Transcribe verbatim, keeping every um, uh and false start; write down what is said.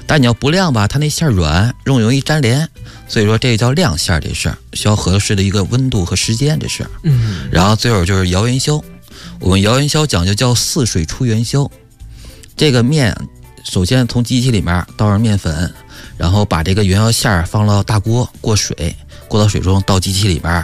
但你要不晾吧，它那馅软，容容易粘连，所以说这个叫晾馅这事儿，需要合适的一个温度和时间这事儿。 嗯， 然后最后就是摇元宵，我们摇元宵讲究叫四水出元宵，这个面首先从机器里面倒上面粉，然后把这个元宵馅儿放到大锅过水，过到水中倒机器里边